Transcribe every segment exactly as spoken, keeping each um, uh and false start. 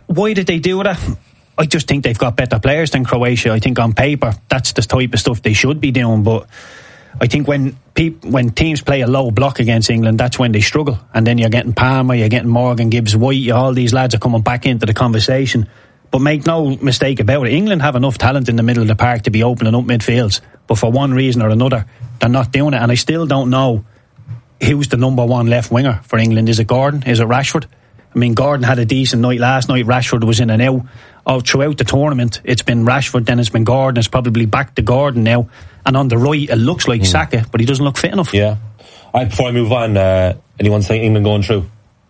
why did they do that? I just think they've got better players than Croatia. I think on paper that's the type of stuff they should be doing, but I think when peop- when teams play a low block against England, that's when they struggle. And then you're getting Palmer, you're getting Morgan, Gibbs, White, all these lads are coming back into the conversation. But make no mistake about it, England have enough talent in the middle of the park to be opening up midfields. But for one reason or another, they're not doing it. And I still don't know who's the number one left winger for England. Is it Gordon? Is it Rashford? I mean, Gordon had a decent night last night. Rashford was in and out. Oh, throughout the tournament, it's been Rashford, then it's been Gordon. It's probably back to Gordon now. And on the right, it looks like mm. Saka, but he doesn't look fit enough. Yeah. All right, before I move on, uh, anyone saying England going through?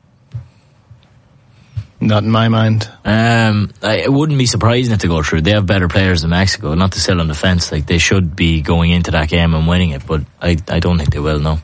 Not in my mind. Um, I, it wouldn't be surprising if they go through. They have better players than Mexico. Not to sit on the fence, like they should be going into that game and winning it, but I, I don't think they will. No.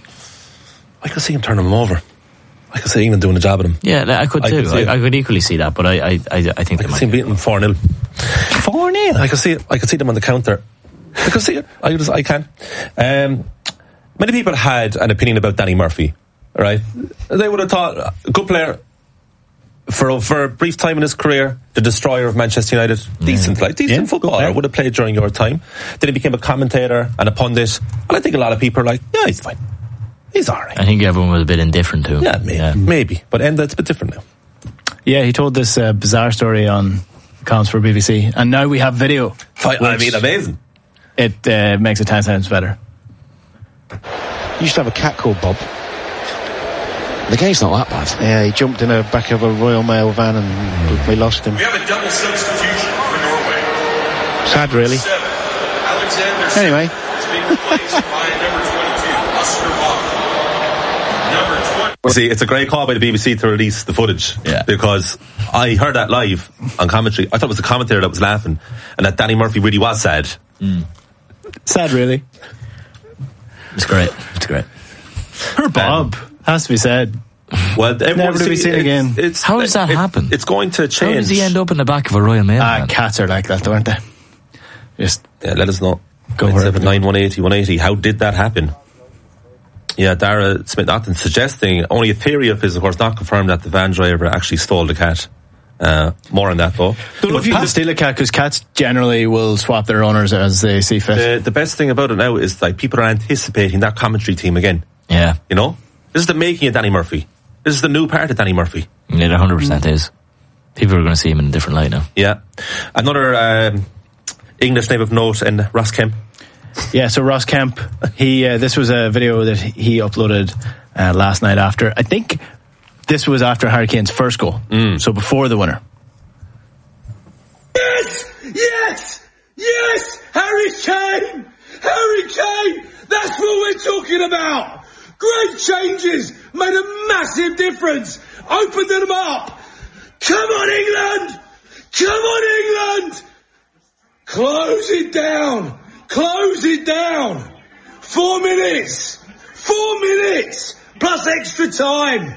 I could see him turning them over. I could see England doing a job at him. Yeah, I could too. I could, I, I could equally see that, but I, I, I, I think I they could might see him beating them four nil. four nil. I could see it. I could see them on the counter. I could see it. I just, I can. Um, many people had an opinion about Danny Murphy. Right? They would have thought a good player. For for a brief time in his career, the destroyer of Manchester United, yeah. decent, like decent yeah, footballer, would have played during your time. Then he became a commentator and a pundit, and I think a lot of people are like, yeah, he's fine, he's all right. I think everyone was a bit indifferent too. Yeah, maybe, yeah. maybe, but Enda, it's a bit different now. Yeah, he told this uh, bizarre story on comms for B B C, and now we have video. I, I mean, amazing. It uh, makes it ten times better. You used to have a cat called Bob. The game's not that bad. Yeah, he jumped in the back of a Royal Mail van and mm. we lost him. We have a double substitution for Norway. Sad, really. Seven, Alexander anyway. Is being replaced by number twenty-two, Oscar Bach. Number twenty. See, it's a great call by the B B C to release the footage. Yeah. Because I heard that live on commentary. I thought it was the commentator that was laughing and that Danny Murphy really was sad. Mm. Sad, really. It's great. It's great. Her Bob. Um, Has to be said. Well, never to be seen it's, again. It's, How does that it, happen? It's going to change. How does he end up in the back of a Royal Mail? Ah, cats are like that, aren't they? Just yeah, let us know. Go for it. nine one eighty one eighty. How did that happen? Yeah, Dara Smith-Naughton suggesting only a theory of his, of course, not confirmed that the van driver actually stole the cat. Uh, more on that though. Don't know if you can steal a cat because cats generally will swap their owners as they see fit. The, the best thing about it now is like people are anticipating that commentary team again. Yeah, you know. This is the making of Danny Murphy. This is the new part of Danny Murphy. It one hundred percent is. People are going to see him in a different light now. Yeah. Another um, English name of note, and Ross Kemp. Yeah, so Ross Kemp, he uh, this was a video that he uploaded uh, last night after, I think this was after Harry Kane's first goal. Mm. So before the winner. Yes! Yes! Yes! Harry Kane! Harry Kane! That's what we're talking about! Great changes, made a massive difference, opened them up. Come on, England! Come on, England! Close it down! Close it down! Four minutes! Four minutes! Plus extra time!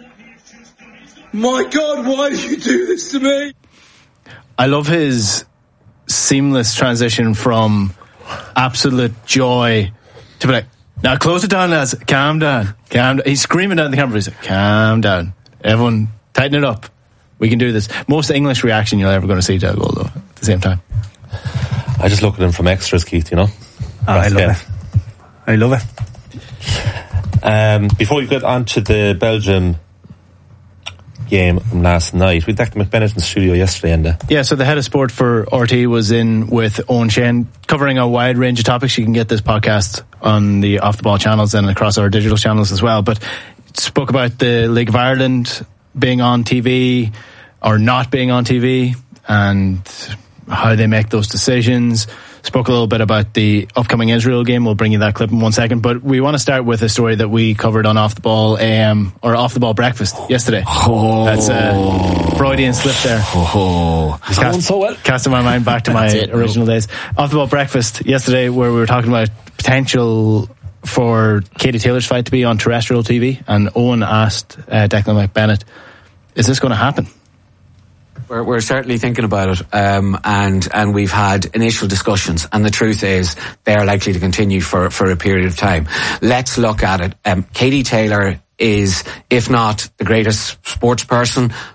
My God, why do you do this to me? I love his seamless transition from absolute joy to be like, now close it down, lads. Calm down. Calm down. He's screaming down the camera. He's like, calm down. Everyone, tighten it up. We can do this. Most English reaction you're ever going to see to a goal, though, at the same time. I just look at him from extras, Keith, you know. Oh, I love it. I love it. Um, before we get on to the Belgium game from last night, we had Declan McBennett in the studio yesterday. And uh, yeah, so the head of sport for R T was in with Owen Shane, covering a wide range of topics. You can get this podcast on the Off the Ball channels and across our digital channels as well. But spoke about the League of Ireland being on T V or not being on T V and how they make those decisions. Spoke a little bit about the upcoming Israel game. We'll bring you that clip in one second. But we want to start with a story that we covered on Off the Ball A M or Off the Ball Breakfast yesterday. Oh. That's a Freudian slip there. Oh. Just cast, so well. Casting my mind back to my it, original no. days. Off the Ball Breakfast yesterday, where we were talking about potential for Katie Taylor's fight to be on terrestrial T V, and Owen asked uh, Declan McBennett, is this going to happen? We're, we're certainly thinking about it, um, and and we've had initial discussions, and the truth is they are likely to continue for, for a period of time. Let's look at it. Um, Katie Taylor is, if not the greatest sports person,